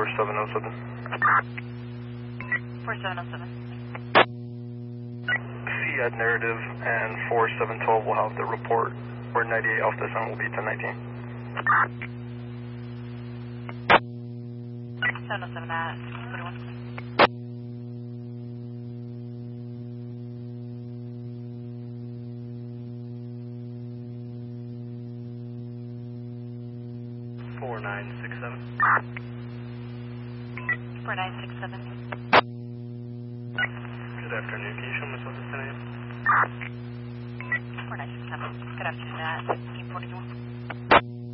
4707. 4707. Fiat Narrative and 4712 will have the report where 98 off this one will be 1019. 707 at 41. Four 4967. 4967. Good afternoon. Can you show myself this 10 a.m.? 4967. Good afternoon at 1541.